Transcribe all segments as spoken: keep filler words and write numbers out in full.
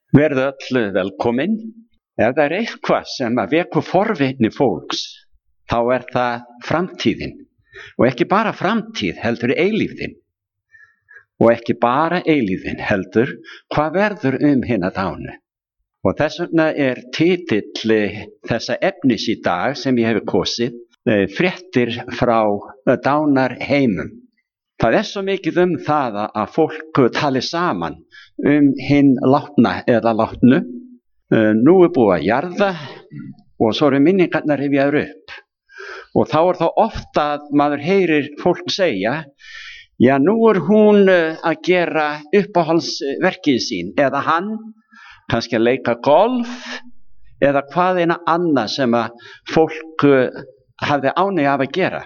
Verðu öll velkomin. Ef það er eitthvað sem að vekur forvitni fólks, þá er það framtíðin. Og ekki bara framtíð, heldur eilífðin. Og ekki bara eilífðin, heldur hvað verður um hina dánu. Og þess vegna er titill þessa efnis í dag sem ég hef kosið, fréttir frá dánarheimum. Það er svo mikið um það að fólk tali saman um hinn látna eða látnu. Nú er búið að jarða og svo eru minningarnar rifjaðar upp. Og þá er það ofta að maður heyrir fólk segja, já nú er hún að gera uppáhaldsverkið sín, eða hann kannski að leika golf, eða hvað eina annað sem að fólk hafði ánægju af að gera.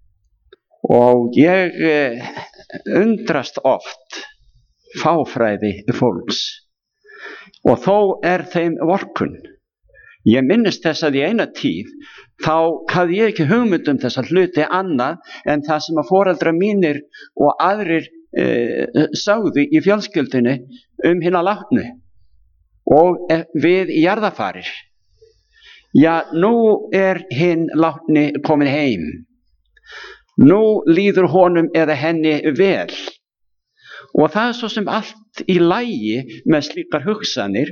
Og ég undrast oft fáfræði fólks og þó er þeim vorkunn. Ég minnist þess að í eina tíð þá hafði ég ekki hugmynd um þessa hluti annað en það sem að foreldrar mínir og aðrir e, sáðu í fjölskyldunni um hina látnu og við jarðafarir. Já, nú er hinn látni komin heim. Nú líður honum eða henni vel. Og það er svo sem allt í lagi með slíkar hugsanir.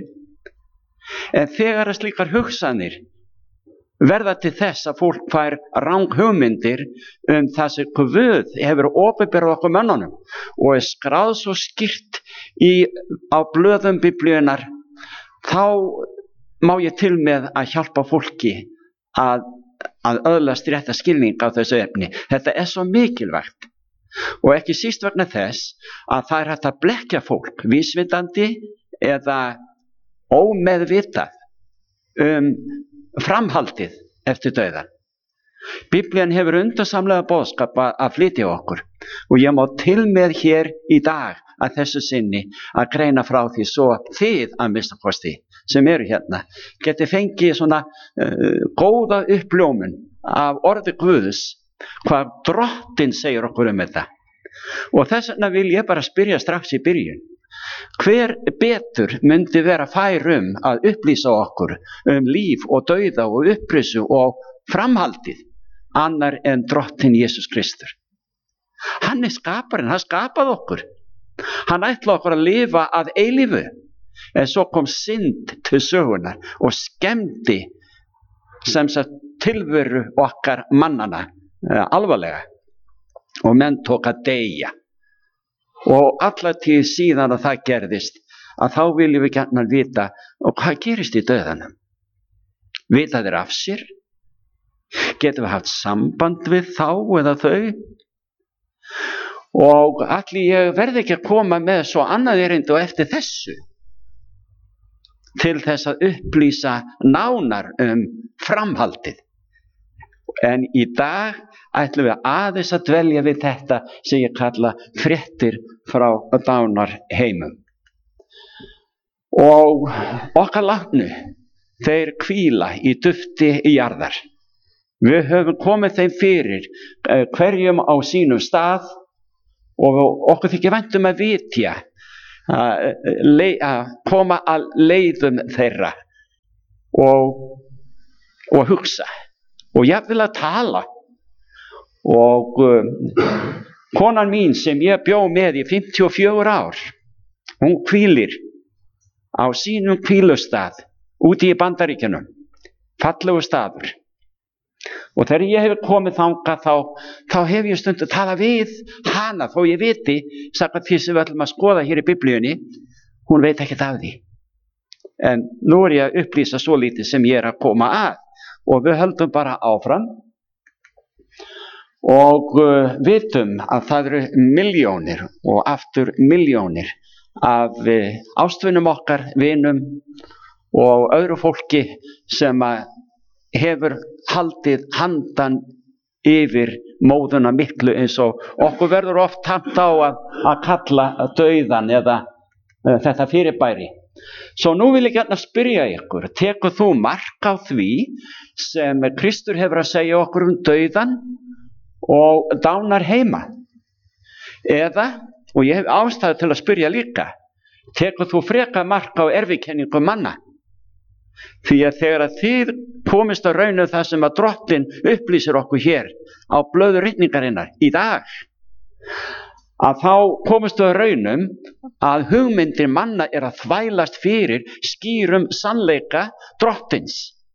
En þegar að slíkar hugsanir verða til þess að fólk fær ranghugmyndir um það sem Guð hefur opinberað okkur mönnunum og er skráð svo skýrt í, á blöðum biblíunnar, þá má ég til með að hjálpa fólki að að öðlast rétta skilning á þessu efni. Þetta er svo mikilvægt og ekki síst vegna þess að það er hægt að blekkja fólk vísvitandi eða ómeðvitað um framhaldið eftir dauðan. Biblían hefur undursamlega boðskap að flytja okkur og ég má til með hér í dag að þessu sinni að greina frá því svo að þið að mista kosti sem eru hérna geti fengið svona uh, góða uppljómun af orði Guðs hvað Drottinn segir okkur um þetta. Og þess vegna vil ég bara spyrja strax í byrjun, hver betur myndi vera fær um að upplýsa okkur um líf og dauða og upprisu og framhaldið annar en Drottinn Jesús Kristur. Hann er skaparinn, hann skapaði okkur. Hann ætlaði okkur að lifa að eilífu. En svo kom synd til sögunar og skemmdi sem sagt tilveru okkar mannana uh, alvarlega og menn tók að deyja. Og alla tíð síðan að það gerðist að þá viljum við gjarnan vita og hvað gerist í dauðanum. Vita þeir af sér? Getum við haft samband við þá eða þau? Og allir ég verði ekki að koma með svo annað erindi og eftir þessu til þess að upplýsa nánar um framhaldið. En í dag ætlum við aðeins að dvelja við þetta sem ég kalla fréttir frá dánarheimum. Og okkar látnu, þeir hvíla í dufti í jarðar. Við höfum komið þeim fyrir hverjum á sínum stað og okkur þykir vænt um að vitja að koma að leiðum þeirra og, og hugsa og ég vil að tala og um, konan mín sem ég bjó með í fimmtíu og fjögur ár, hún hvílir á sínum hvílustað úti í Bandaríkjunum, fallegu staður. Og þegar ég hef komið þangað þá, þá hef ég stundu að tala við hana þó ég viti, samkvæmt því sem við ætlum að skoða hér í biblíunni, hún veit ekkert af því. En nú er ég að upplýsa svo lítið sem ég er að koma að og við höldum bara áfram og uh, vitum að það eru milljónir og aftur milljónir af uh, ástvinum okkar, vinum og öðru fólki sem að hefur haldið handan yfir móðuna miklu eins og okkur verður oft tamt á að, að kalla dauðan eða uh, þetta fyrirbæri. Svo nú vil ég gjarna spyrja ykkur, tekur þú mark á því sem Kristur hefur að segja okkur um dauðan og dánarheima? Eða, og ég hef ástæðu til að spyrja líka, tekur þú freka mark á erfikenningu manna? Því að þegar að þið komist að raunu það sem að Drottinn upplýsir okkur hér á blöðu ritningarinnar í dag, að þá komist að raunum að hugmyndir manna er að þvælast fyrir skýrum sannleika Drottins.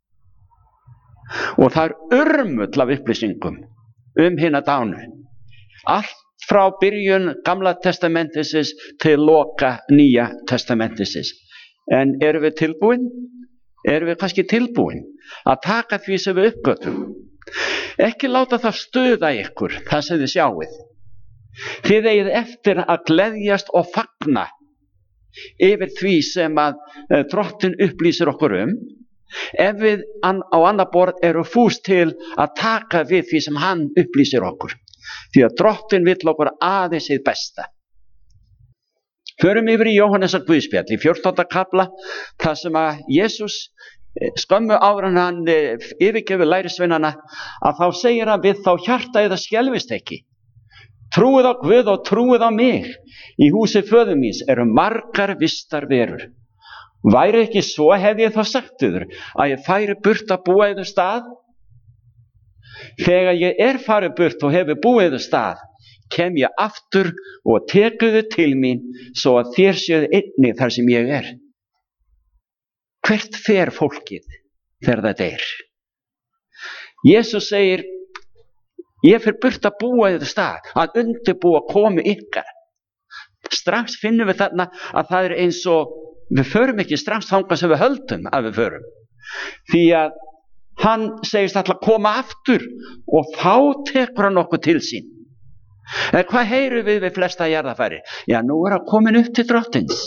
Og það er urmull af upplýsingum um hina dánu. Allt frá byrjun Gamla testamentisins til loka Nýja testamentisins. En erum við tilbúin? Erum við kannski tilbúin að taka því sem við uppgötum? Ekki láta það stuða ykkur, það sem þið sjáið. Þið eigið eftir að gleðjast og fagna yfir því sem að Drottinn upplýsir okkur um, ef við á annað borð eru fús til að taka við því sem hann upplýsir okkur. Því að Drottinn vill okkur aðeins hið besta. Förum yfir í Jóhannesar Guðspjall í fjórtánda kafla, þar sem að Jesús skömmu áður en hann yfirgefur lærisveinana, að þá segir hann við þá hjarta eða skelfist ekki. Trúið á Guð og trúið á mig. Í húsi föður míns eru margar vistar verur. Væri ekki svo, hefði ég þá sagt yður að ég færi burt að búa yður stað? Þegar ég er farið burt og hefur búið yður stað, kem ég aftur og tekuðu til mín, svo að þér séu einnig þar sem ég er. Hvert fer fólkið þegar það deyr? Jesús segir, ég fer burt að búa yður stað, að undirbúa komu ykkar. Strax finnum við þarna að það er eins og við förum ekki strax þangað sem við höldum að við förum. Því að hann segist alltaf koma aftur og þá tekur hann okkur til sín. En hvað heyrum við við flesta jarðarfari? Já, nú er hann komin upp til Drottins.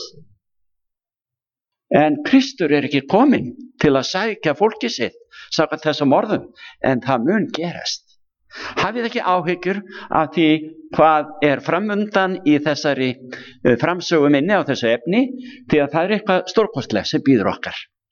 En Kristur er ekki komin til að sækja fólkið sitt, samkvæmt þessum orðum, en það mun gerast. Hafið ekki áhyggjur af því hvað er framundan í þessari framsögu minni á þessu efni, því að það er eitthvað stórkostlegt sem býður okkar.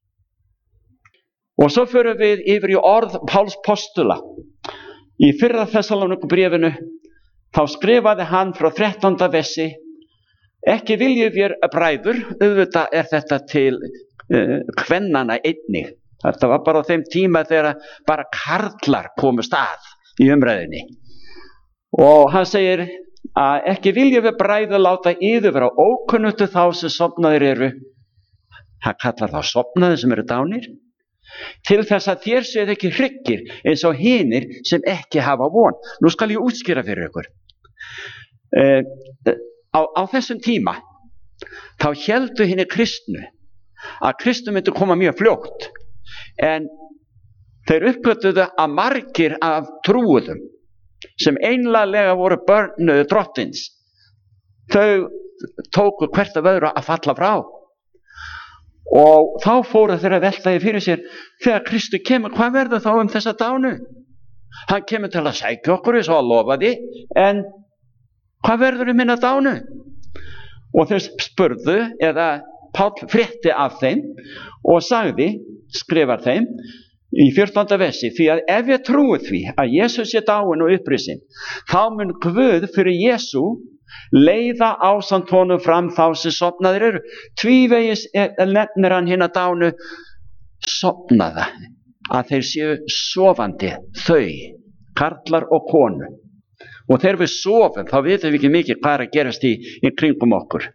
Og svo förum við yfir í orð Páls postula. Í fyrra Þessalónikubréfinu þá skrifaði hann frá þrettánda versi, ekki viljum við bræður, auðvitað er þetta til uh, kvennana einnig. Þetta var bara á þeim tíma þegar bara karlar komust að í umræðinni. Og hann segir að ekki viljum við bræður láta yður vera ókunnugir þá sem sofnaðir eru. Hann kallar þá sofnaðir sem eru dánir. Til þess að þér séuð ekki hryggir eins og hinir sem ekki hafa von. Nú skal ég útskýra fyrir ykkur. Uh, á, á þessum tíma þá héldu hinni kristnu að kristnu myndi koma mjög fljótt, en þeir uppgötuðu að margir af trúuðum sem einlega voru börn Drottins, þau tóku hvert af öðru að falla frá. Og þá fóru þeir að velta því fyrir sér, þegar Kristur kemur, hvað verður þá um þessa dánu? Hann kemur til að sækja okkur eins og að lofa því, en hvað verður um minna dánu? Og þeir spurðu, eða Páll frétti af þeim og sagði, skrifar þeim í fjórtánda versi, því að ef ég trúi því að Jesús sé dáinn og upprisin, þá mun Guð fyrir Jesú leiða ásamt honum fram þá sem sofnaðir eru. Tvívegis nefnir hann hina dánu sofnaða, að þeir séu sofandi, þau, karlar og konu. Og þegar við sofum, þá vitum við ekki mikið hvað er að gerast í, í kringum okkur.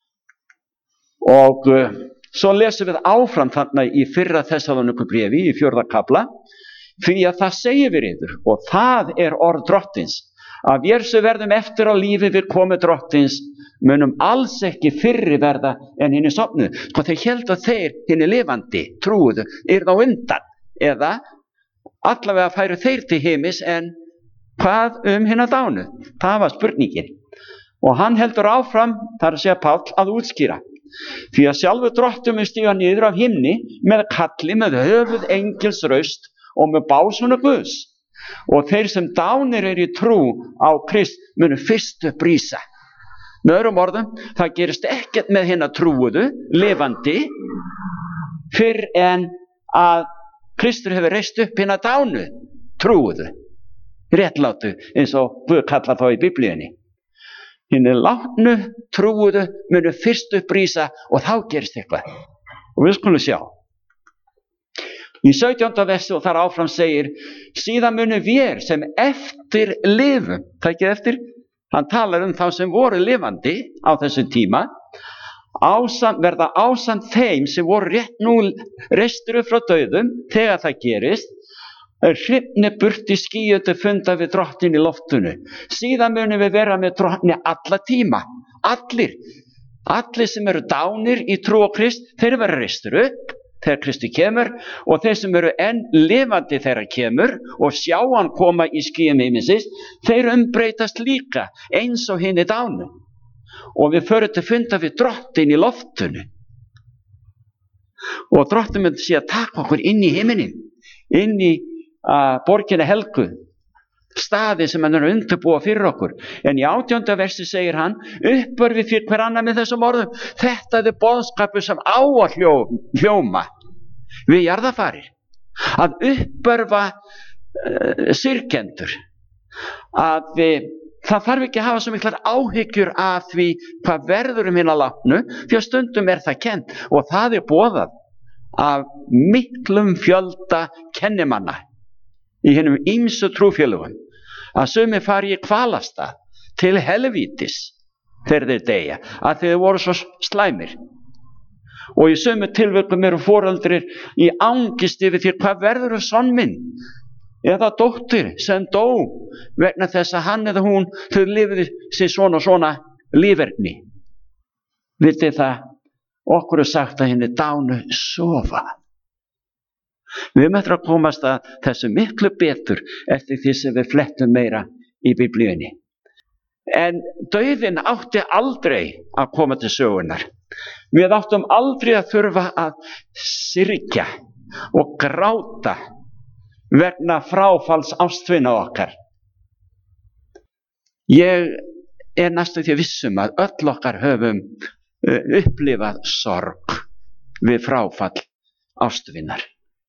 Og uh, svo lesum við áfram þarna í fyrra Þessalónikubréfi í fjórða kafla, því að það segir við yður, og það er orð Drottins, að vér sem verðum eftir á lífi við komu Drottins munum alls ekki fyrri verða en hinni sofnuðu. Sko þeir héldu að þeir hinni lifandi trúðu yrðu á undan, eða allavega færu þeir til heimis, en hvað um hinna dánu? Það var spurningin. Og hann heldur áfram, þar að segja Páll, að útskýra. Því að sjálfur Drottinn mun stíga niður af himni með kalli, með höfuð engils raust og með básuna Guðs. Og þeir sem dánir eru í trú á Krist munu fyrst upprýsa. Með öðrum orðum, það gerist ekkert með hinna trúuðu, lifandi, fyrr en að Kristur hefur reist upp hinna dánu, trúuðu, réttlátu, eins og Guð kallar þá í Biblíunni. Hinni látnu trúuðu munu fyrst upprísa og þá gerist eitthvað. Og við skulum sjá. Í sautjánda versi og þar áfram segir, síðan munu vér sem eftir lifum, takið eftir, hann talar um þá sem voru lifandi á þessum tíma, ásamt, verða ásamt þeim sem voru rétt nú reistur upp frá dauðum, þegar það gerist, hrifni burt í skýju til funda við drottin í loftinu. Síðan munum við vera með drottni alla tíma. Allir. Allir sem eru dánir í trú á Krist, þeir verða reistur upp þegar Kristi kemur, og þeir sem eru enn lifandi þegar kemur og sjá hann koma í skýjum himinsins, þeir umbreytast líka eins og hinni dánu. Og við förum til funda við drottin í loftinu. Og drottin mun sé að taka okkur inn í himinin, inn í Uh, borginni helgu, staði sem hann er að undirbúa fyrir okkur. En í átjánda versi segir hann, uppörfi fyrir hver annar með þessum orðum, þetta er boðskapur sem á að hljó, hljóma við jarðarfarir, að uppörfa uh, syrgjendur, að við, það þarf ekki að hafa svo miklar áhyggjur af því hvað verður um hina látnu, því að stundum er það kennt, og það er boðað af miklum fjölda kennimanna í hinum ýmsu trúfélögum, að sumir fari í kvalastað til helvítis þegar þeir deyja, að þeir voru svo slæmir. Og í sumu tilvikum eru foreldrir í angist yfir því hvað verður um son minn eða dóttir sem dó vegna þess að hann eða hún þau lifiði sér svona svona líferni. Vitið það, okkur er sagt að henni dánu sofa. Við möttum að komast að þessu miklu betur eftir því sem við flettum meira í Biblíunni. En dauðinn átti aldrei að koma til sögunar. Við áttum aldrei að þurfa að syrgja og gráta vegna fráfalls ástvina okkar. Ég er næstum því vissum að öll okkar höfum upplifað sorg við fráfall ástvinar.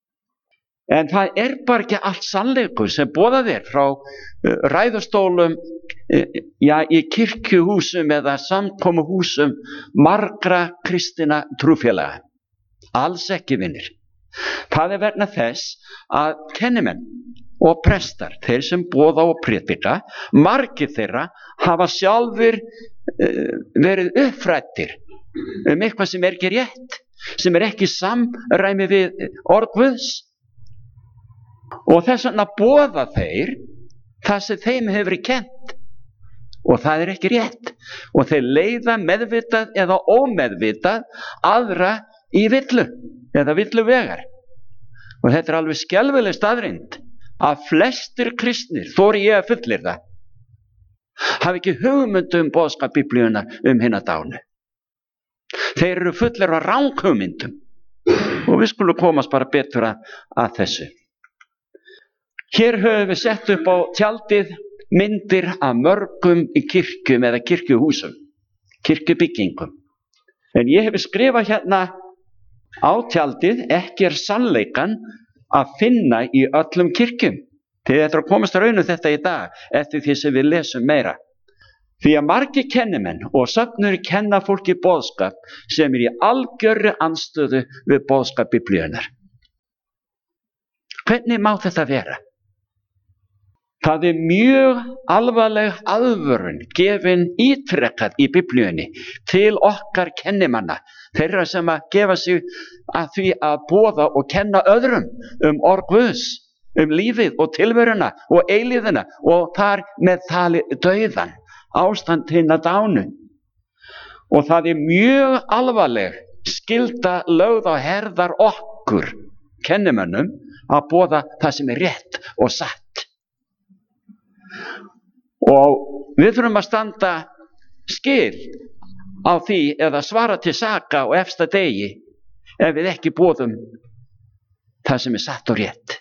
En það er bara ekki allt sannleikur sem boðað er frá uh, ræðustólum uh, já, í kirkjuhúsum eða samkomuhúsum margra kristina trúfélaga. Alls ekki, vinir. Það er vegna þess að kennimenn og prestar, þeir sem boða og prédika, margir þeirra hafa sjálfur uh, verið uppfræddir um eitthvað sem er ekki rétt, sem er ekki samræmi við orð Guðs. Og þess vegna boða þeir það sem þeim hefur verið kennt, og það er ekki rétt, og þeir leiða meðvitað eða ómeðvitað aðra í villu eða villu vegar. Og þetta er alveg skelfileg staðreynd að flestir kristnir, þori ég að fullyrða, hafa ekki hugmyndu um boðskap Biblíunnar um hina dánu. Þeir eru fullir af ranghugmyndum, og við skulum komast bara betur að, að þessu. Hér höfum við sett upp á tjaldið myndir af mörgum í kirkjum eða kirkjuhúsum, kirkjubyggingum. En ég hef skrifað hérna á tjaldið, ekki er sannleikan að finna í öllum kirkjum. Þið ætlar að komast að raun um þetta í dag eftir því sem við lesum meira. Því að margir kennimenn og söfnur kenna fólki boðskap sem er í algjörri andstöðu við boðskap Biblíunnar. Hvernig má þetta vera? Það er mjög alvarleg aðvörun gefin ítrekkað í Biblíunni til okkar kennimanna, þeirra sem að gefa sig að því að boða og kenna öðrum um orð Guðs, um lífið og tilveruna og eilíðina og þar með tali dauðan, ástand hinna dánu. Og það er mjög alvarleg skylda lögð á herðar okkur, kennimönnum, að boða það sem er rétt og satt. Og við þurfum að standa skil á því eða svara til saka og efsta degi ef við ekki boðum það sem er satt og rétt.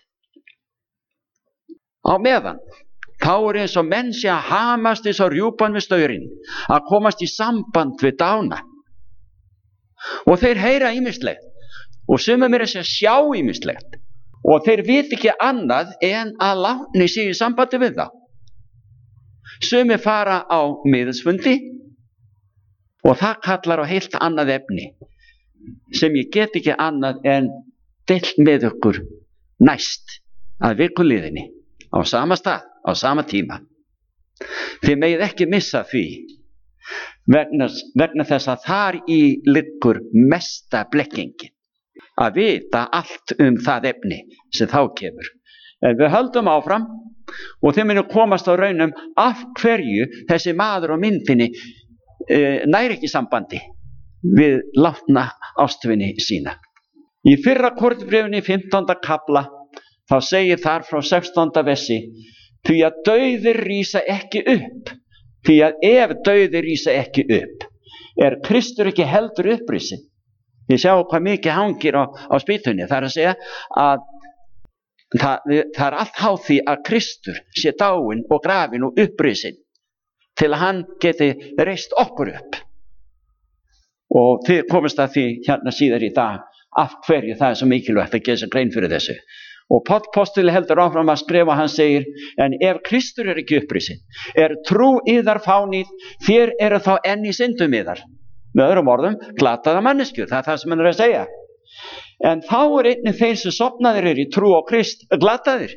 Á meðan þá er eins og menn sé að hamast eins og rjúpan við staurinn, að komast í samband við dána. Og þeir heyra ýmislegt og sumum er að sjá ýmislegt og þeir viti ekki annað en að látni sig í sambandi við þá. Sumir fara á miðilsfundi og það kallar á heilt annað efni sem ég get ekki annað en deilt með ykkur næst að vikuliðinni á sama stað, á sama tíma. Þið megið ekki missa því vegna, vegna þess að þar í liggur mesta blekkingin að vita allt um það efni sem þá kemur. En við höldum áfram og þið munum komast á raunum af hverju þessi maður á myndinni e, næri ekki sambandi við látna ástvinni sína. Í fyrra Korinthbréfinu fimmtánda kafla þá segir þar frá sextánda versi: því að dauðir rísa ekki upp, því að ef dauðir rísa ekki upp, er Kristur ekki heldur upprisinn. Þið sjáu hvað mikið hangir á, á spýtunni. Það er að segja að það, það er allt háð því að Kristur sé dáinn og grafinn og upprisinn til að hann geti reist okkur upp. Og þið komist að því hérna síðar í dag af hverju það er svo mikilvægt að gera sér grein fyrir þessu. Og Páll postuli heldur áfram að skrifa, hann segir: en ef Kristur er ekki upprisinn, er trú yðar fánýt, þér eru þá enn í syndum yðar. Með öðrum orðum, glataða manneskjur, það er það sem hann er að segja. En þá er einnig þeir sem sofnaðir eru í trú á Krist glataðir.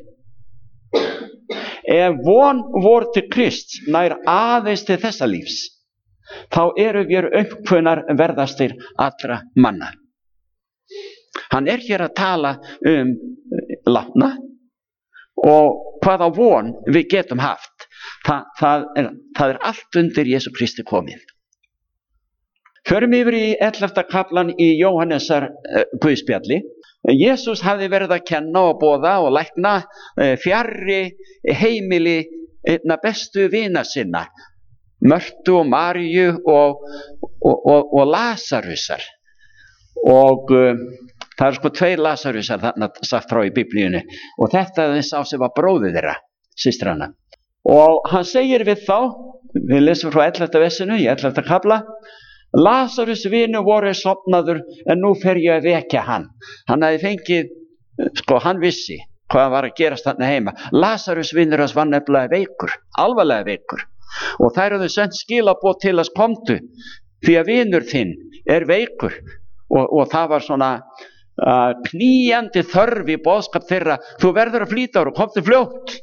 Ef von vor til Krist nær aðeins til þessa lífs, þá eru við uppkvönar verðastir allra manna. Hann er hér að tala um látna og hvaða von við getum haft. Þa, það, er, það er allt undir Jesú Kristi komið. Förum yfir í ellefta kaflan í Jóhannesar uh, guðspjalli. Jesús hafði verið að kenna og boða og lækna uh, fjarri heimili einna bestu vina sinna, Mörtu og Maríu og, og, og, og Lasarusar. Og uh, það er sko tveir Lasarusar þarna sagt frá í Biblíunni, og þetta er sá sem var bróðir þeirra, systrana. Og hann segir við þá, við lesum frá ellefta versinu í ellefta kafla: Lasarus vinur voru sofnaður, en nú fer ég að vekja hann. Hann hafði fengið, sko hann vissi hvað var að gerast þarna heima. Lasarus vinur hans var nefnilega veikur, alvarlega veikur, og þær höfðu sent skilaboð til hans: komdu, því að vinur þinn er veikur. Og, og það var svona uh, knýjandi þörf í boðskap þeirra: þú verður að flýta og komdu fljótt.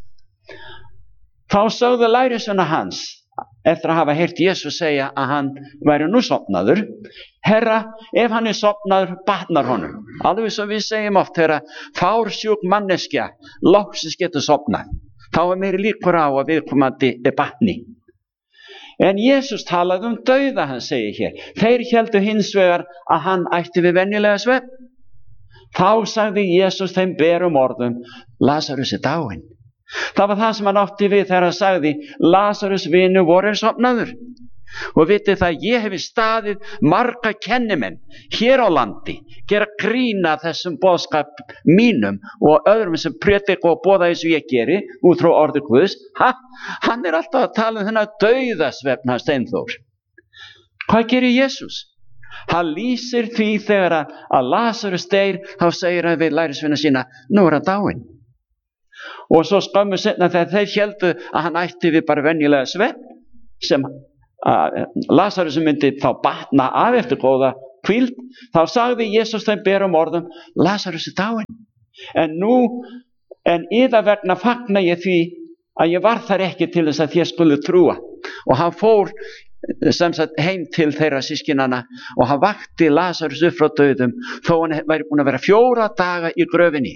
Þá sögðu lærisveinar hans, eftir að hafa heyrt Jesús segja að hann væri nú sofnaður: Herra, ef hann er sofnaður, batnar honum. Alveg sem við segjum oft, þegar fársjúk manneskja loksins getur sofnað, þá er meiri líkur á að viðkomandi er batni. En Jesús talaði um dauða, hann segir hér. Þeir héldu hins vegar að hann ætti við venjulega svefn. Þá sagði Jesús þeim berum orðum: Lasarus er dáinn. Það var það sem hann átti við þegar hann sagði: Lasarus vinur vor er sofnaður. Og vitið það, ég hefi staðið marga kennimenn hér á landi, gera grína þessum boðskap mínum og öðrum sem predika og boða eins og ég geri út frá orði Guðs. Ha, hann er alltaf að tala um þennan dauðasvefn hans Steinþór. Hvað gerir Jesús? Hann lýsir því þegar að Lasarus deyr, þá segir hann við lærisveina sína: nú er hann dáinn. Og svo skömmu seinna, þegar þeir héldu að hann ætti við bara venjulega svefn, sem Lasarus myndi þá batna af eftir góða hvíld, þá sagði Jesús þeim berum orðum: Lasarus er dáinn. En nú, en yðar vegna fagna ég því að ég var þar ekki til þess að þér skulu trúa. Og hann fór sem sagt heim til þeirra systkinanna og hann vakti Lasarus upp frá dauðum, þó hann væri búin að vera fjóra daga í gröfinni.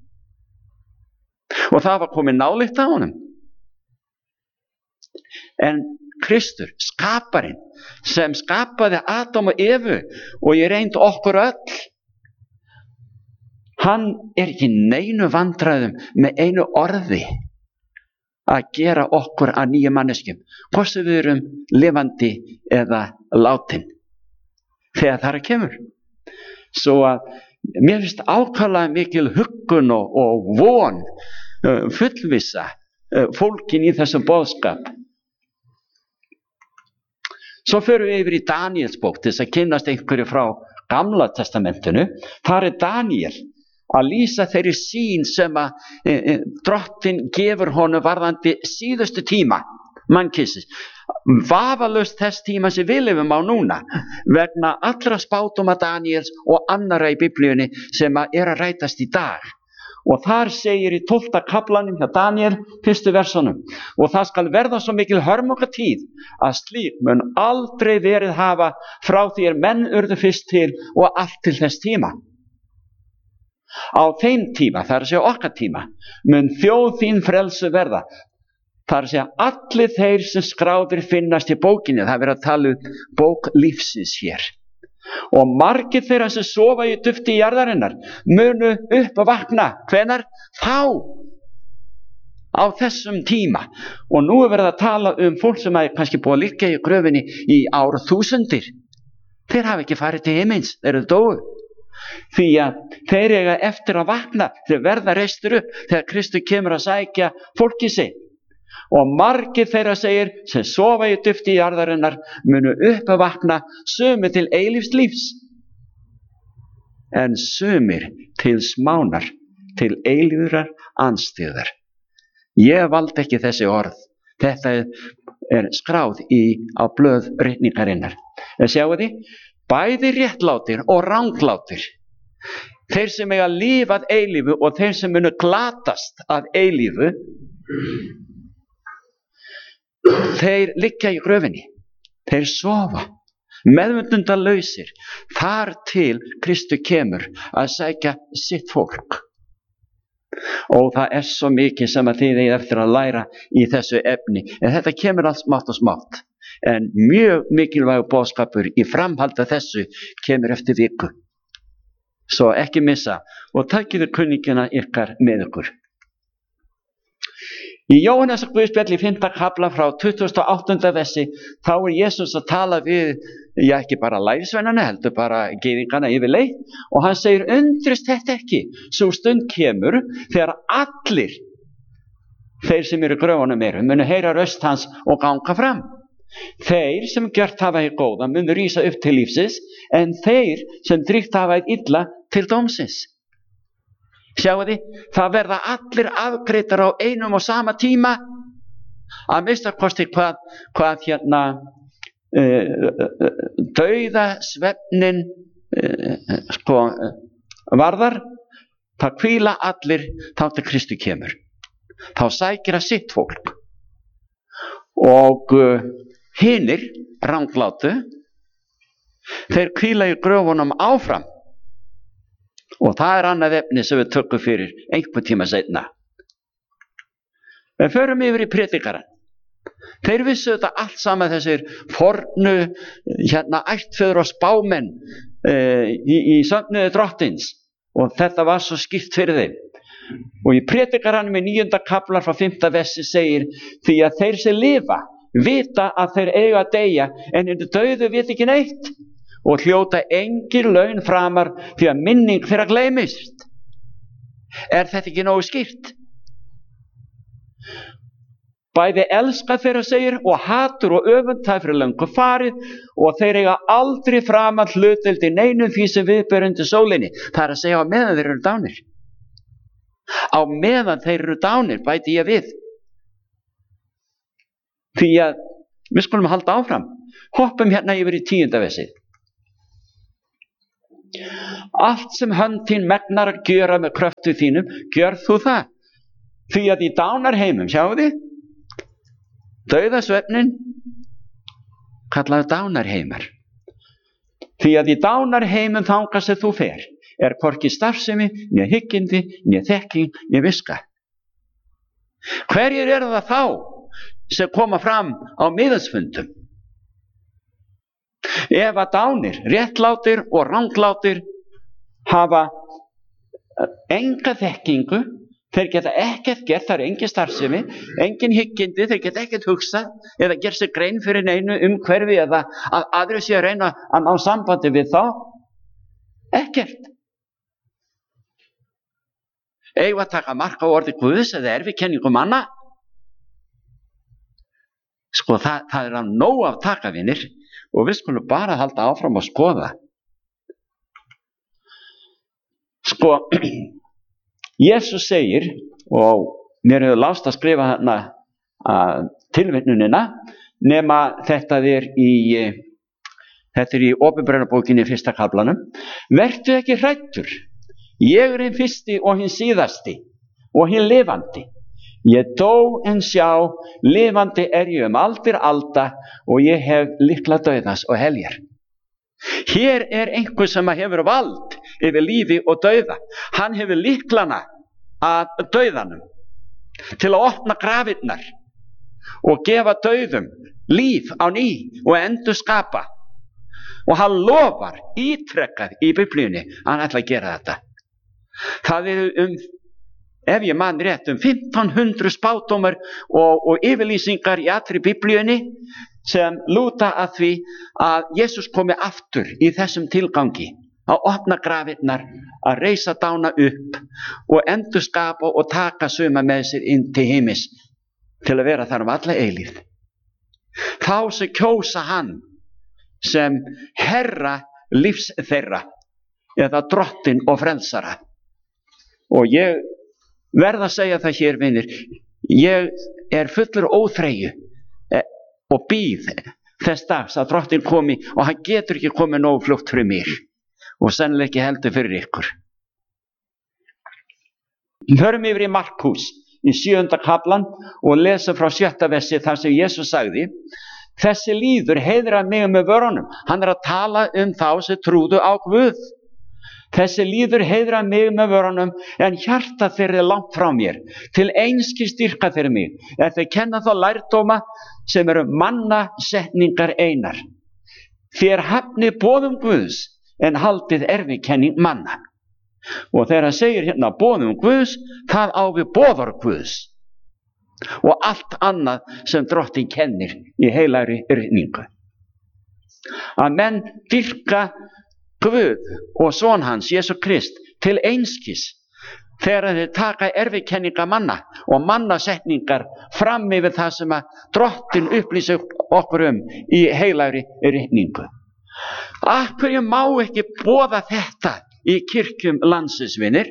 Og það var komið nálykt á honum. En Kristur, skaparinn, sem skapaði Adam og Evu og ég reynd okkur öll, hann er ekki neinu vandræðum með einu orði að gera okkur að nýju manneskjum, hvort sem við erum lifandi eða látin, þegar það er kemur. Svo að mér finnst ákaflega mikil huggun og, og von, uh, fullvissa uh, fólkin í þessum boðskap. Svo förum við yfir í Daníels bók til þess að kynnast einhverju frá Gamla testamentinu. Þar er Daníel að lýsa þeirri sýn sem að e, e, drottin gefur honum varðandi síðustu tíma. mannkynsis, vafalaust þess tíma sem við lifum á núna, vegna allra spádóma Daníels og annarra í Biblíunni sem að er að rætast í dag. Og þar segir í tólfta kaflanum hjá Daníel, fyrstu versunum, og það skal verða svo mikil hörmungatíð að slík mun aldrei verið hafa frá því er menn urðu fyrst til og allt til þess tíma. Á þeim tíma, það er að segja okkar tíma, mun þjóð þín frelsu verða. Það er að segja allir þeir sem skráðir finnast í bókinni, það er verið að tala um bók lífsins hér. Og margir þeirra sem sofa í dufti jarðarinnar munu upp að vakna. Hvenær? Þá, á þessum tíma. Og nú er verið að tala um fólk sem er kannski búið að liggja í gröfinni í ár þúsundir. Þeir hafa ekki farið til himins, þeir eru dóu. Því að þeir eiga eftir að vakna, þeir verða reistur upp þegar Kristur kemur að sækja fólkið sitt. Og margir þeirra segir sem sofa í dufti jarðarinnar munu upp að vakna, sumir til eilífs lífs, en sumir til smánar, til eilífrar andstyggðar. Ég valdi ekki þessi orð, þetta er skráð í, á blöð ritningarinnar. En sjáu þið, bæði réttlátir og ranglátir, þeir sem eiga líf að eilífu og þeir sem munu glatast að eilífu, þeir liggja í gröfinni, þeir sofa, meðvitundalausir, þar til Kristur kemur að sækja sitt fólk. Og það er svo mikið sem að þið eigið eftir að læra í þessu efni, en þetta kemur allt smátt og smátt, en mjög mikilvægur boðskapur í framhaldi af þessu kemur eftir viku. Svo ekki missa og takiðu kunningina ykkar með ykkur. Í Jóhannesar guðspjalli í fimmta kafla frá tuttugasta og áttunda versi, þá er Jesús að tala við, já ekki bara lærisveinana, heldur bara gyðingana yfirleitt, og hann segir, undrist þetta ekki, svo stund kemur þegar allir þeir sem eru í gröfunum eru, munu heyra röst hans og ganga fram. Þeir sem gjört hafa hið góða munu rísa upp til lífsins, en þeir sem dríkt hafa hið illa til dómsins. Sjáu þið, það verða allir afgreiddar á einum og sama tíma, að minnstakosti hvað, hvað hérna uh, dauða svefnin uh, sko, uh, varðar, það hvíla allir þá til Kristi kemur. Þá sækir að sitt fólk. Og uh, hinir, ranglátu, þeir hvíla í gröfunum áfram. Og það er annað efni sem við tökum fyrir einhver tíma seinna. Við förum yfir í predikarann. Þeir vissu þetta allt saman, þessir fornu hérna ættfeður og spámenn uh, í, í söfnuði drottins, og þetta var svo skýrt fyrir þeim. Og í predikarannum í níunda kaflar frá fimmta versi segir, því að þeir sem lifa vita að þeir eiga að deyja, en hinir dauðu vita ekki neitt og hljóta engin laun framar því að minning þeirra gleymist. Er þetta ekki nógu skýrt? Bæði elska þeirra segir og hatur og öfund það fyrir löngu farið, og þeir eiga aldrei framar hlutdeild í neinu því sem viðber undir sólinni. Það er að segja á meðan þeir eru dánir. Á meðan þeir eru dánir, bæti ég við. Því að við skulum halda áfram. Hoppum hérna yfir í tíunda versið. Allt sem hönd þín megnar að gjöra með kröftu þínum, gjör þú það. Því að í dánarheimum, sjáu þið, dauðasvefnin kallaðu dánarheimar. Því að í dánarheimum þangað sem þú fer, er hvorki starfsemi, né hyggindi, né þekking, né viska. Hverjir eru það þá sem koma fram á miðansfundum? Ef að dánir, réttlátir og ranglátir hafa enga þekkingu, þeir geta ekkert gert, það er engin starfsemi, engin hyggindi, þeir geta ekkert hugsað eða gert sér grein fyrir neinu um hverfi eða að aðri sé að reyna að ná sambandi við þá. Ekkert. Eigum að taka mark á orði Guðs eða erfikenningu manna? Sko það, það er að nóg af takavinir, og við skulum bara halda áfram og skoða. Sko, Jesús segir, og mér hefur lást að skrifa hérna að tilvitnunina, nema þetta er í þetta er í Opinberunarbókinni fyrsta kaflanum. Vertu ekki hræddur, ég er hinn fyrsti og hinn síðasti og hinn lifandi. Ég dó en sjá, lifandi er ég um aldir alda og ég hef lykla dauðans og heljar. Hér er einhver sem hefur vald yfir lífi og dauða. Hann hefur lyklana að dauðanum til að opna grafirnar og gefa dauðum líf á ný og endurskapa. Og hann lofar ítrekkað í Biblíunni að hann ætla að gera þetta. Það er um, ef ég man rétt, um fimmtán hundruð spádómar og, og yfirlýsingar í allri Biblíunni sem lúta að því að Jesús komi aftur í þessum tilgangi, að opna grafirnar, að reisa dána upp og endurskapa og taka suma með sér inn til heimis til að vera þar um alla eilífð. Þá sem kjósa hann sem herra lífs þeirra eða drottinn og frelsara. Og ég verð að segja það hér, vinir, ég er fullur óþreyju og bíð þess dags að drottinn komi og hann getur ekki komið nógu fljótt fyrir mér og sennilega ekki heldur fyrir ykkur. Förum yfir í Markús í sjöunda kaflan og lesa frá sjötta versi þar sem Jesús sagði: þessi líður heiðrar mig með vörunum. Hann er að tala um þá sem trúðu á Guð. Þessi líður heiðrar mig með vörunum, en hjarta þeirra er langt frá mér. Til einskis styrka þeirra mig, er þeir kenna þá lærdóma sem eru mannasetningar einar. Þér hafnið boðum Guðs, en haldið erfikenning manna. Og þegar hann segir hérna boðum Guðs, það á við boðar Guðs. Og allt annað sem drottinn kennir í heilagri ritningu. Að menn dyrka Guð og son hans, Jesú Krist, til einskis þegar þeir taka erfikenninga manna og mannasetningar fram yfir það sem að drottinn upplýsir okkur um í heilagri ritningu. Af hverju má ekki boða þetta í kirkjum landsins, vinir?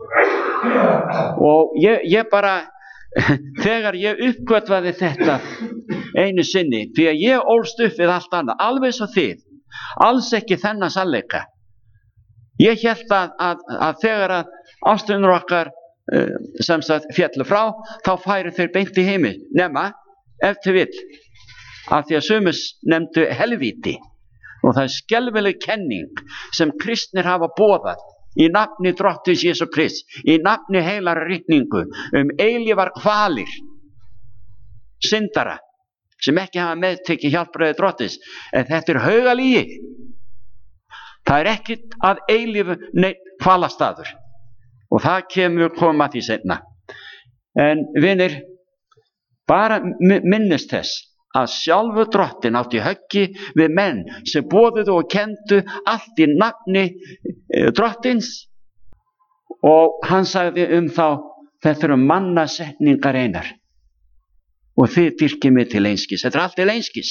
Og ég, ég bara þegar ég uppgötvaði þetta einu sinni, því að ég ólst upp við allt annað, alveg svo þið, alls ekki þennan sannleika. Ég hélt að, að, að þegar að ástunur okkar uh, sem sagt fjallu frá, þá færu þeir beint í heimil, nema ef til vill, af því að sumus nefndu helvíti, og það er skelfileg kenning sem kristnir hafa boðað í nafni drottins Jesú Krist, í nafni heilar ritningu um eilífar kvalir syndara sem ekki hafa meðtekið hjálpræði drottins. En þetta er haugalígi. Það er ekkert að eilífu neitt kvalastaður, og það kemur koma því seinna. En vinir, bara minnist þess að sjálfu drottinn átti höggi við menn sem boðuðu og kendu allt í nafni drottins, og hann sagði um þá: þetta eru mannasetningar einar og þið dyrkið mig til einskis. Þetta er allt til einskis.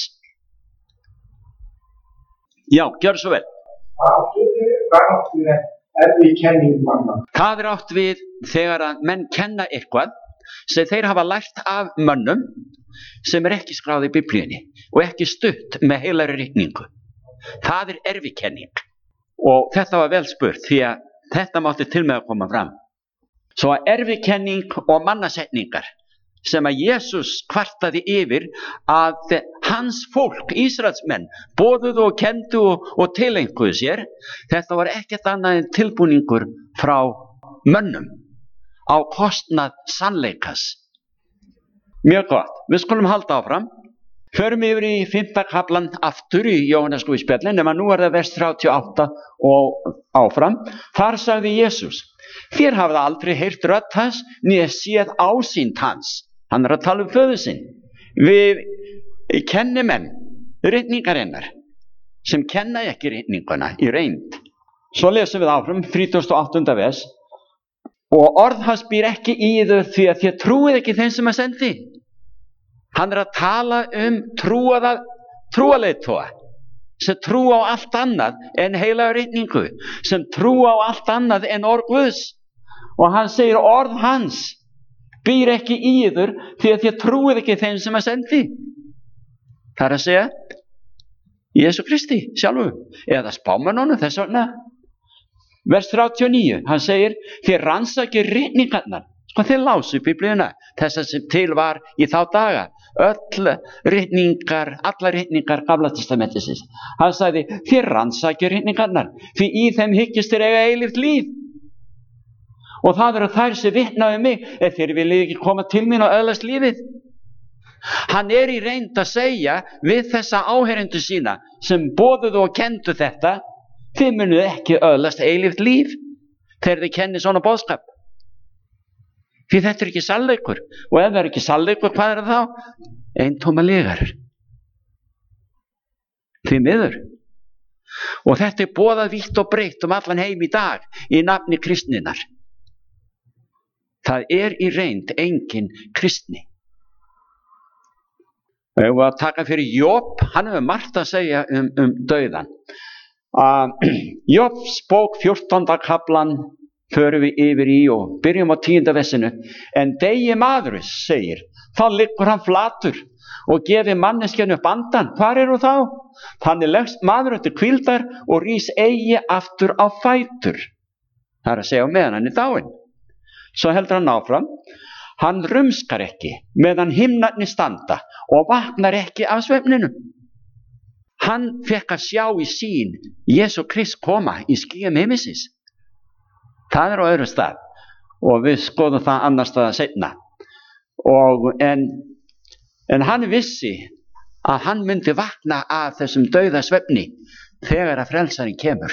Já, gjör svo vel. Hvað átt við erfikenning manna? Það er átt við þegar að menn kenna eitthvað sem þeir hafa lært af mönnum sem er ekki skráð í Biblíunni og ekki stutt með heilagri ritningu. Það er erfikenning. Og þetta var vel spurt, því að þetta mátti til með að koma fram. Svo að erfikenning og mannasetningar sem að Jesús kvartaði yfir að hans fólk, Ísraelsmenn, boðuðu og kendu og, og tileinkuðu sér, þetta var ekkert annað en tilbúningur frá mönnum á kostnað sannleikas. Mjög gott, við skulum halda áfram. Förum yfir í fimmta kaflan aftur í Jóhannes guðspjallið, nema nú er það vers þrjátíu og átta og áfram. Þar sagði Jesús: þér hafið aldrei heyrt rödd hans, né séð ásýnd hans. Hann er að tala um föður sinn. Við kennimenn ritningarinnar sem kenna ekki ritninguna í reynd. Svo lesum við áfram þrítugasta og áttunda vers: og orð hans býr ekki í þau, því að þér trúið ekki þeim sem að sendi. Hann er að tala um trúaða trúaleiðtoga sem trú á allt annað en heilaga ritningu, sem trú á allt annað en orð Guðs. Og hann segir orð hans býr ekki í yður því að þið trúið ekki þeim sem að sendi. Það er að segja Jesú Kristi sjálfu, eða spámennunum þess vegna. Vers þrjátíu og níu, hann segir, þið rannsakið ritningarnar. Sko, þið lásu Biblíuna, þess að sem til var í þá daga. Öll ritningar, alla ritningar Gamla testamentisins. Hann sagði, þið rannsakið ritningarnar, því í þeim hyggist þér eiga eilíft líf. Og það eru þær sem vitna um mig, ef þeir viljið ekki koma til mín og öðlast lífið. Hann er í reynd að segja við þessa áheyrendur sína sem boðuðu og kendu þetta, þið munuð ekki öðlast eilíft líf þegar þið kennið svona boðskap. Því þetta er ekki sannleikur, og ef það er ekki sannleikur, hvað er það þá? Eintóma lygar. Því miður. Og þetta er boðað vítt og breytt um allan heim í dag í nafni kristninnar. Það er í reynd engin kristni. Við varum að taka fyrir Job, hann hefur margt að segja um, um dauðan. Uh, Jobs bók fjórtánda kaflan förum við yfir í og byrjum á tíunda versinu. En degi maður segir, þá liggur hann flatur og gefi manneskjanu upp andan. Hvar eru þá? Þannig leggst maður eftir hvíldar og rís eigi aftur á fætur. Það er að segja meðan hann er dáinn. Svo heldur hann áfram. Hann rumskar ekki meðan himnarnir standa og vaknar ekki af svefninum. Hann fekk að sjá í sín Jesú Krist koma í skýjum himmisins. Það er á öðrum stað og við skoðum það annar staðar seinna. Og en, en hann vissi að hann myndi vakna af þessum dauða svefni þegar að frelsarinn kemur.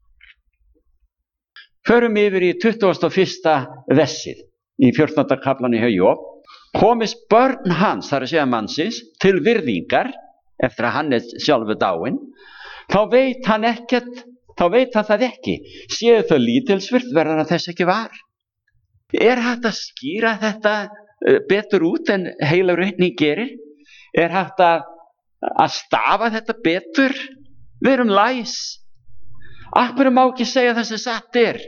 Förum yfir í tuttugasta og fyrsta versið. Í fjórtánda kaflanum hjá Job, komist börn hans, þar að segja mannsins, til virðingar, eftir að hann er sjálfur dáinn, þá veit hann ekkert, þá veit hann það ekki, séu þau lítilsvirt verður að þess ekki var. Er hægt að skýra þetta betur út en heilur ritning gerir? Er hægt að, að stafa þetta betur? Við erum læs. Af hverju má ekki segja það sem satt er?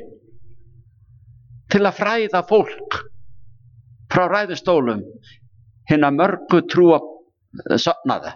Til að fræða fólk frá ræðustólum hinna mörgu trúa sofnaða.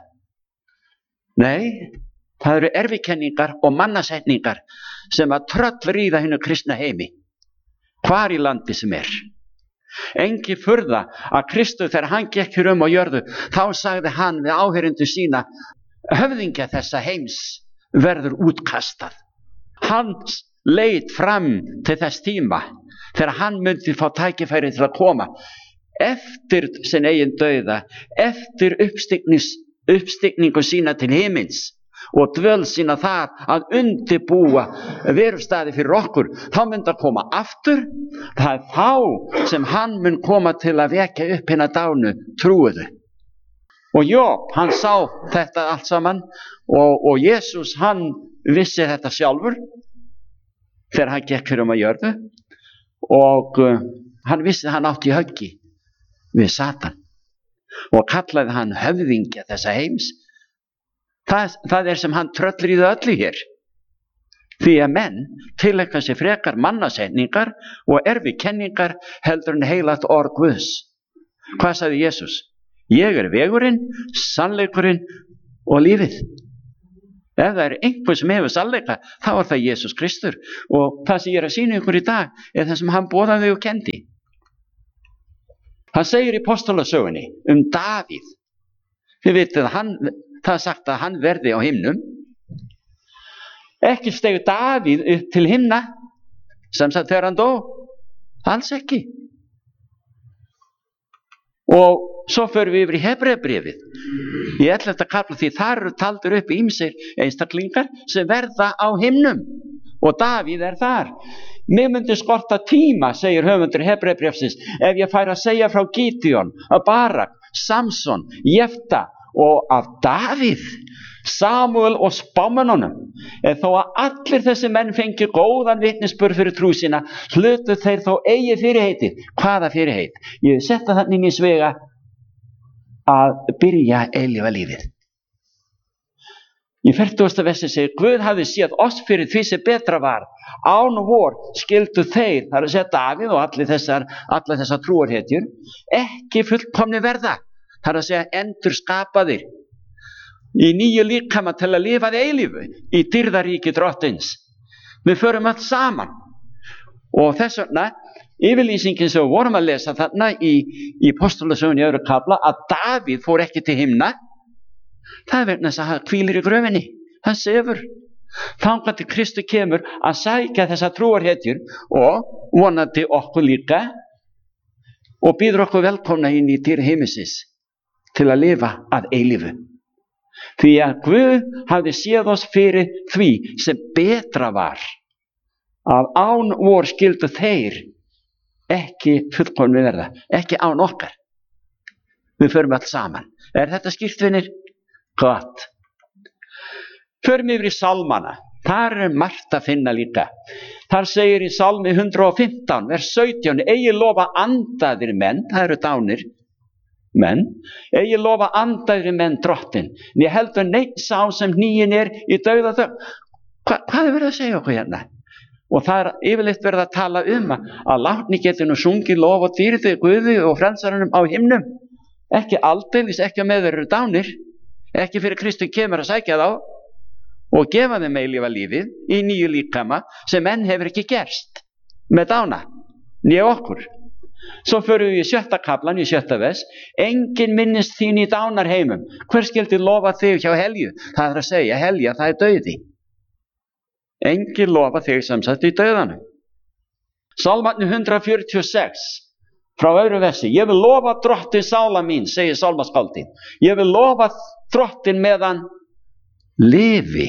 Nei, það eru erfikenningar og mannasetningar sem að tröllríða hinnu kristna heimi, hvar í landi sem er. Engi furða að Kristur þegar hann gekk hér um á jörðu, þá sagði hann við áheyrendur sína, höfðingja þessa heims verður útkastað. Hans leit fram til þess tíma þegar hann myndi fá tækifæri til að koma eftir sinn eigin dauða, eftir uppstigningu sína til himins og dvöl sína þar að undirbúa verustaði fyrir okkur. Þá myndi að koma aftur. Það er þá sem hann mun koma til að vekja upp hina dánu trúuðu. Og Job, hann sá þetta allt saman og, og Jesús, hann vissi þetta sjálfur þegar hann gekk fyrir um að jörðu. Og uh, hann vissi að hann átti í höggi við Satan og kallaði hann höfðingja þessa heims. Það, það er sem hann tröllríði öllu hér. Því að menn tileinka sér frekar mannasetningar og erfikenningar heldur en heilagt orð Guðs. Hvað sagði Jesús? Ég er vegurinn, sannleikurinn og lífið. Ef það er einhver sem hefur sannleika, þá er það Jesús Kristur. Og það sem ég er að sýna ykkur í dag er það sem hann boðaði og kendi. Hann segir í Postulasögunni um Davíð. Þið vitið að hann, það er sagt að hann verði á himnum. Ekki steig Davíð upp til himna sem sagt þegar hann dó. Alls ekki. Og svo förum við yfir í Hebreabréfið. Í ellefta kafla, því þar eru taldir upp ýmsir einstaklingar sem verða á himnum. Og Davíð er þar. Mig myndi skorta tíma, segir höfundur Hebreabréfsins, ef ég færi að segja frá Gídeon, Barak, Samson, Jefta og af Davíð, Samuel og spámennunum. En þó að allir þessi menn fengi góðan vitnisburð fyrir trú sína, hlutu þeir þó eigi fyrirheitið. Hvaða fyrirheit? Ég setta þannig inn í svega að byrja eilífa lífið. Í fertugasta versi segir, Guð hafði séð oss fyrir því sem betra var. Án vor skildu þeir, það er að segja Davíð og allir þessar, allar þessar trúarhetjur, ekki fullkomni verða. Það er að segja endur skapaðir í nýju líkama til að lifa að eilífu í dýrðaríki drottins. Við förum allt saman. Og þess vegna, yfirlýsingin sem við vorum að lesa þarna í, í Postulasögunni í öðru kafla, að Davíð fór ekki til himna, það er vegna þess að hann hvílir í gröfinni, hann sefur. Þangað til Kristur kemur að sækja þessa trúarhetjur og vonandi okkur líka og býður okkur velkomna inn í dýr heimisins til að lifa að eilífu. Því að Guð hafði séð oss fyrir því sem betra var, að án vor skildu þeir ekki fullkomni verða, ekki án okkar. Við förum allt saman. Er þetta skýrt, vinir? Gott. Förum yfir í Salmana. Þar er margt að finna líka. Þar segir í Salmi hundrað og fimmtán, vers sautján, eigi lofa andaðir menn, það eru dánir menn, eigi lofa andaðir menn drottin, né heldur neitt sá sem hnýin er í dauða þögn. Hva, hvað er verið að segja okkur hérna? Og það er yfirleitt verið að tala um að látni getur nú sungið lof og dýrði Guði og frelsarunum á himnum. Ekki aldeilis, ekki að með þeir eru dánir, ekki fyrir Kristur kemur að sækja þá og gefa þeim eilífa lífið í nýju líkama sem enn hefur ekki gerst með dána, nýja okkur. Svo förum við í sjötta kaflan, í sjötta vers, engin minnist þín í dánarheimum, hver skildi lofa þig hjá helju? Það er að segja, helja, það er dauði. Engin lofa þig sem sagt í dauðanum. Salmarnir hundrað fjörutíu og sex, frá öðru versi, ég vil lofa drottin sála mín, segir sálmaskáldin, ég vil lofa drottin meðan lifi.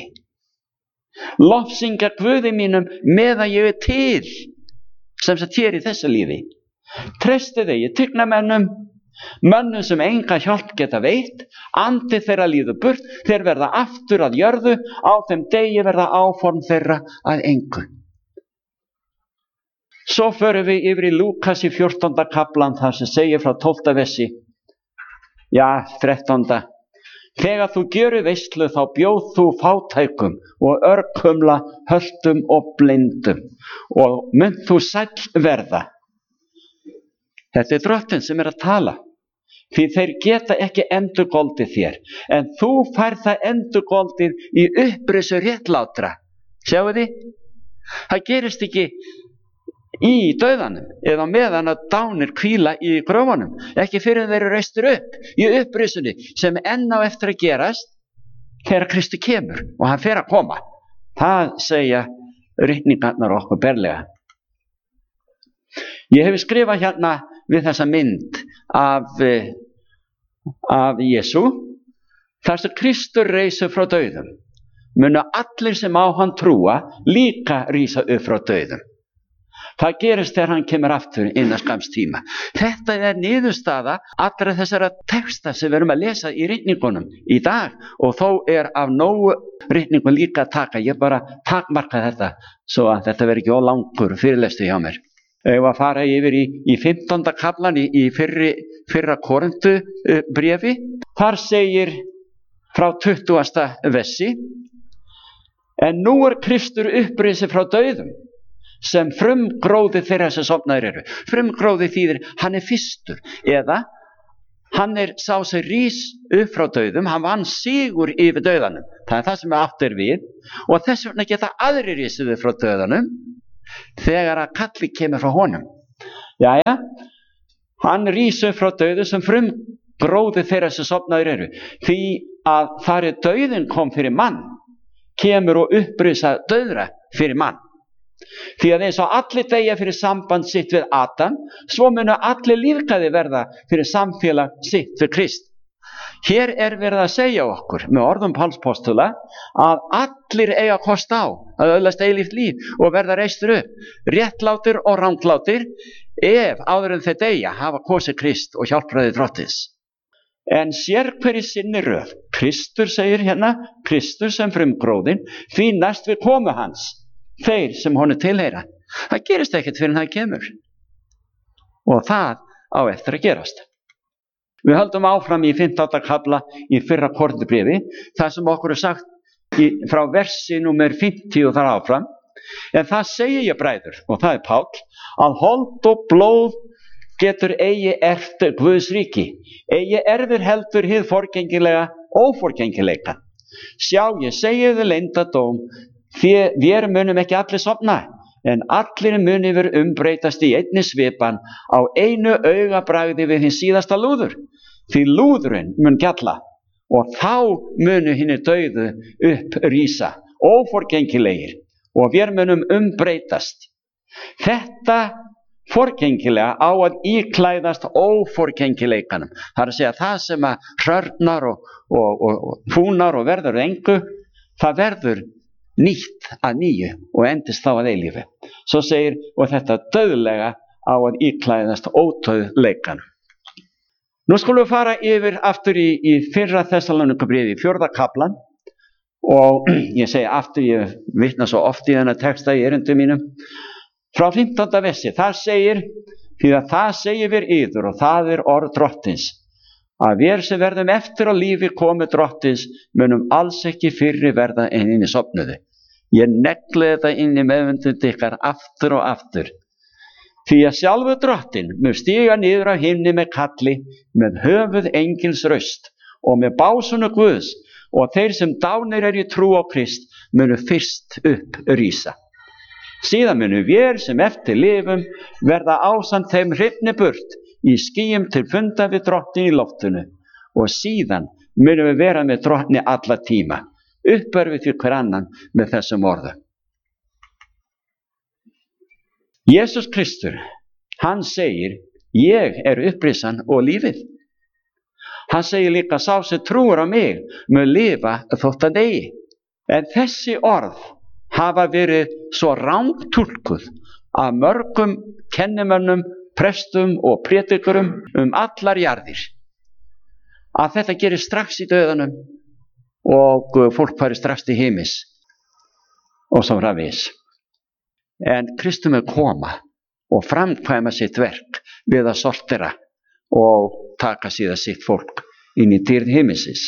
Lofsyngja Guði mínum meðan ég er til, sem sagt hér í þessu lífi. Treysti þegi tignamennum, mönnum sem enga hjálp geta veitt, andi þeirra líður burt, þeir verða aftur að jörðu, á þeim degi verða áform þeirra að engu. Svo förum við yfir í Lúkas í fjórtánda kaflan, þar sem segir frá tólfta versi, já, þrettánda. Þegar þú gjörir veislu þá bjóð þú fátækum og örkumla, höltum og blindum og mynd þú sæll verða. Þetta er drottinn sem er að tala, því þeir geta ekki endurgoldið þér, en þú færð það endurgoldið í upprisu réttlátra. Sjáu þið? Það gerist ekki í dauðanum eða meðan að dánir hvíla í gröfunum, ekki fyrir þeir eru reistur upp í upprisunni sem enn á eftir að gerast þegar Kristi kemur og hann fer að koma. Það segja ritningarnar okkur berlega. Ég hef skrifað hérna við þessa mynd af, af Jesú, þar sem Kristur reisur frá dauðum, munu allir sem á hann trúa líka rísa upp frá dauðum. Það gerist þegar hann kemur aftur innan skamms tíma. Þetta er niðurstaða allra þessara texta sem við erum að lesa í ritningunum í dag og þó er af nógu ritningun líka að taka. Ég bara takmarka þetta svo að þetta veri ekki ólangur fyrirlestu hjá mér. Ég var að fara yfir í, í fimmtánda kaflan í, í fyrri, fyrra Korintu uh, bréfi. Þar segir frá tuttugasta versi, en nú er Kristur upprisi frá dauðum, sem frumgróði þeirra sem sofnaðir eru. Frumgróði þýðir hann er fyrstur, eða hann er sá sem rís upp frá dauðum, hann vann sigur yfir dauðanum. Það er það sem átt er við, og þess vegna geta aðrir rísið upp frá dauðanum þegar að kalli kemur frá honum. Jæja, hann rís upp frá dauðum sem frumgróði þeirra sem sofnaðir eru, því að þar er dauðin kom fyrir mann, kemur og upprisa dauðra fyrir mann. Því að eins og allir deyja fyrir samband sitt við Adam, svo munu allir lífgæði verða fyrir samfélag sitt við Krist. Hér er verið að segja okkur með orðum Páls postula að allir eiga kost á að öðlast eilíft líf og verða reistur upp, réttlátir og ranglátir, ef áður en þeir deyja hafa kosið Krist og hjálpraði drottins. En sér hverju sinni röð, Kristur segir hérna, Kristur sem frumgróðin, því næst við komu hans, þeir sem honum tilheyra. Það gerist ekkert fyrir hann kemur. Og það á eftir að gerast. Við höldum áfram í fimmtánda kafla í fyrra Korinthubréfi, þar sem okkur er sagt í, frá versi númer fimmtíu og þar áfram. En það segi ég, bræður, og það er Páll, að hold og blóð getur eigi erft Guðs ríki, eigi erfir heldur hið forgengilega óforgengileika. Sjá, ég segi þið leyndardóm, því við munum ekki allir sofna, en allir muni við umbreytast í einni svipan á einu augabragði við hinn síðasta lúður. Því lúðurinn mun gjalla, og þá munu hinni dauðu upp rísa, óforgengilegir, og við munum umbreytast. Þetta forgengilega á að íklæðast óforgengileikanum. Það er að segja það sem að hrörnar og, og, og, og fúnar og verður engu, það verður nýtt að nýju og endist þá að eilífi. Svo segir, og þetta dauðlega á að íklæðast ódauðleikanum. Nú skulum við fara yfir aftur í, í fyrra Þessalónikubréfi, fjórða kaflan, og ég segi aftur, ég vitna svo oft í þennan texta í erindum mínum, frá fimmtánda versi, þar segir, því að það segir við yður og það er orð drottins, að við sem verðum eftir á lífi komu drottins munum alls ekki fyrri verða en inn í sofnuðu. Ég negli þetta inn í meðvendund ykkar aftur og aftur. Því að sjálfur drottin mun stíga niður af himni með kalli, með höfuð engils raust og með básunu Guðs, og þeir sem dánir er í trú á Krist munu fyrst upp rísa. Síðan munu við sem eftir lifum verða ásamt þeim hrifni burt í skýjum til funda við drottin í loftinu, og síðan munu við vera með drottni alla tíma, uppörfið fyrir hver annan með þessum orðum. Jesús Kristur, hann segir, ég er upprisan og lífið. Hann segir líka, sá sem trúir á mig mun lifa þótt hann deyi. En þessi orð hafa verið svo rangtúlkuð af mörgum kennimönnum, prestum og prédikurum um allar jarðir, að þetta gerir strax í dauðanum og fólk fari strax til himis og svo framvegis. En Kristur mun koma og framkvæma sitt verk við að sortera og taka síðan sitt fólk inn í dýrð himinsins.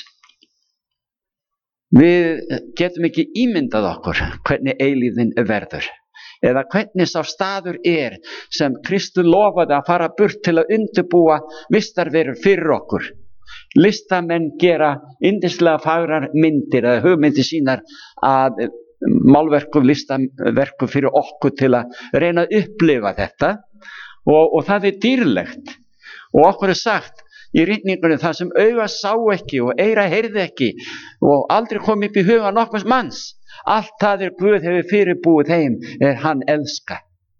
Við getum ekki ímyndað okkur hvernig eilífðin verður, eða hvernig sá staður er sem Kristur lofaði að fara burt til að undirbúa vistarverur fyrir okkur. Listamenn gera yndislega fagrar myndir eða hugmyndir sínar að málverkum, listaverkum fyrir okkur til að reyna að upplifa þetta, og, og það er dýrlegt, og okkur er sagt í ritningunum, það sem auga sá ekki og eyra heyrði ekki og aldrei kom upp í huga nokkurs manns, allt það er Guð hefur fyrirbúið þeim er hann elska.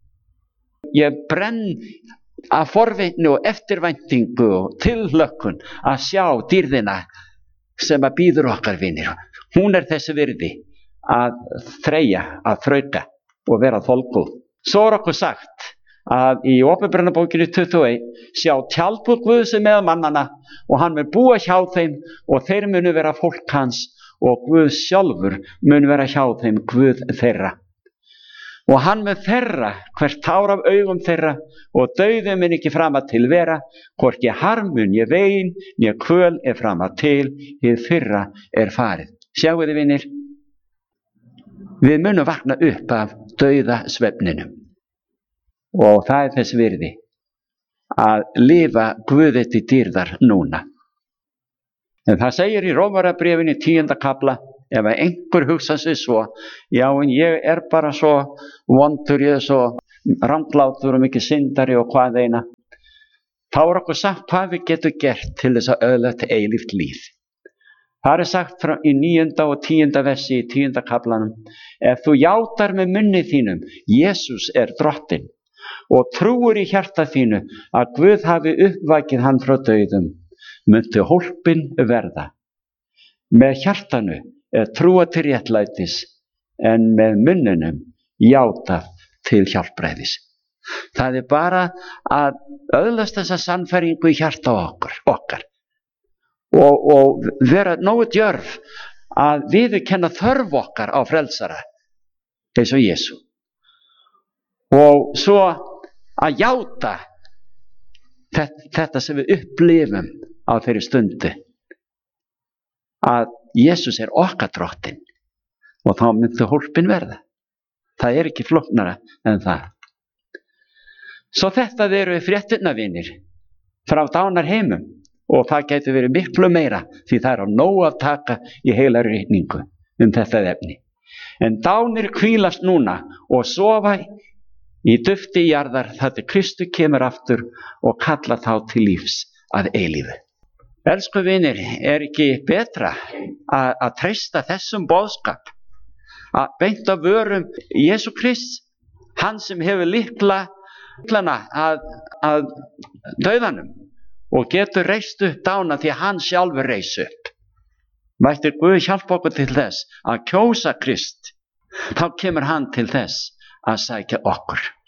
Ég brenn af forvitni og eftirvæntingu og tilhlökkun að sjá dýrðina sem að bíður okkar vinir. Hún er þessi virði að þreyja, að þrauka og vera þolgóð. Svo er okkur sagt að í Åpenbarabókinni tuttugu og eitt, sjá tjaldbúð Guðs með mannana og hann mun búa hjá þeim og þeir munu vera fólk hans og Guð sjálfur mun vera hjá þeim, Guð þeirra. Og hann mun þerra hvert tár af augum þeirra og dauði mun ekki fram að til vera, hvorki harmun né vein né kvöl er fram að til, hið fyrra er farið. Sjáu þið vinir, við munum vakna upp af dauða svefninum. Og það er þess virði að lifa Guði til dýrðar núna. En það segir í Rómarbréfinu tíunda kafla, ef einhver hugsa sig svo, já en ég er bara svo vondur, ég er svo ranglátur og mikið syndari og hvað eina, þá er okkur sagt hvað við getum gert til þess að öðlast eilíft líf. Það er sagt frá, í níunda og tíunda versi í tíunda kaflanum, ef þú játar með munni þínum, Jesús er drottinn, og trúir í hjarta þínu að Guð hafi uppvakið hann frá dauðum, muntu hólpin verða. Með hjartanu er trúa til réttlætis, en með munnunum játa til hjálpræðis. Það er bara að öðlast þessa sannfæringu í hjarta okkur, okkar og, og vera nógu djörf að viðurkenna þörf okkar á frelsara, eins og Jesú. Og svo að játa þetta sem við upplifum á þeirri stundu, að Jesús er okkar drottinn, og þá myndi hólpin verða. Það er ekki flóknara en það. Svo þetta eru fréttunarvinir frá dánarheimum og það getur verið miklu meira því það er á nóg að taka í heila ritningu um þetta efni. En dánir hvílast núna og sofa í dufti jarðar þar til Kristur kemur aftur og kalla þá til lífs að eilífu. Elsku vinir, er ekki betra að, að treysta þessum boðskap, að beint af vörum Jesú Krist, hann sem hefur lykla, lyklana að, að dauðanum og getur reist upp dána því að hann sjálfur reis upp. Mættir Guð hjálpa okkur til þess að kjósa Krist, þá kemur hann til þess að sækja okkur.